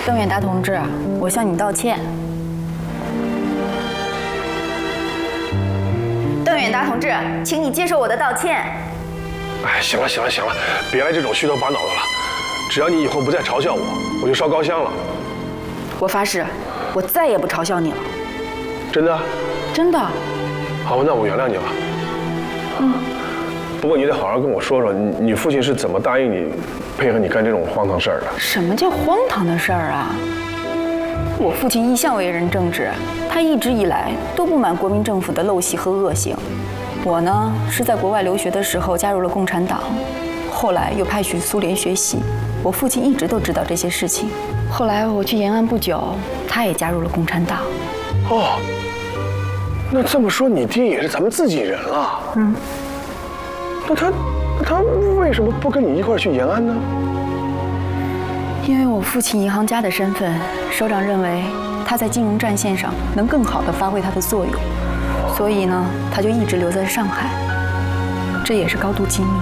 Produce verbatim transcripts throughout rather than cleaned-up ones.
邓远达同志，我向你道歉。邓远达同志，请你接受我的道歉。 哎，行了行了行了，别来这种虚头巴脑的了。只要你以后不再嘲笑我，我就烧高香了。 我发誓，我再也不嘲笑你了。 真的？ 真的。 好，那我原谅你了。 嗯。 不过你得好好跟我说说，你你父亲是怎么答应你配合你干这种荒唐事儿的？ 什么叫荒唐的事儿啊？我父亲一向为人正直，他一直以来都不满国民政府的陋习和恶行。我呢，是在国外留学的时候加入了共产党，后来又派去苏联学习。我父亲一直都知道这些事情。后来我去延安不久，他也加入了共产党。 哦，那这么说，你爹也是咱们自己人了。嗯。那他，他为什么不跟你一块儿去延安呢？ 因为我父亲银行家的身份，首长认为他在金融战线上能更好地发挥他的作用，所以呢，他就一直留在上海。这也是高度机密。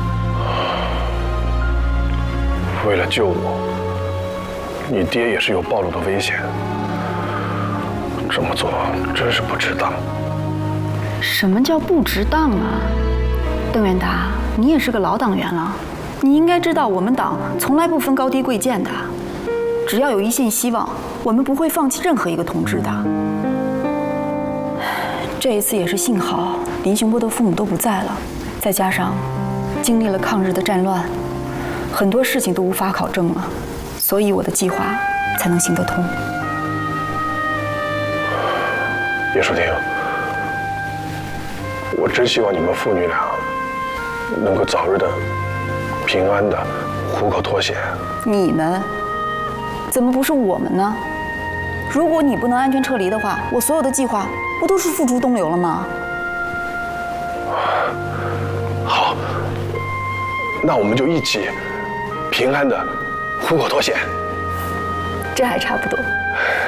为了救我，你爹也是有暴露的危险。这么做真是不值当。 什么叫不值当啊？邓远达，你也是个老党员了，你应该知道我们党从来不分高低贵贱的，只要有一线希望，我们不会放弃任何一个同志的。这一次也是幸好林雄波的父母都不在了，再加上经历了抗日的战乱，很多事情都无法考证了，所以我的计划才能行得通。 叶淑婷，我真希望你们父女俩能够早日的、平安的虎口脱险。 你们怎么不是我们呢？如果你不能安全撤离的话，我所有的计划不都是付诸东流了吗？ 好，那我们就一起平安的虎口脱险。 这还差不多。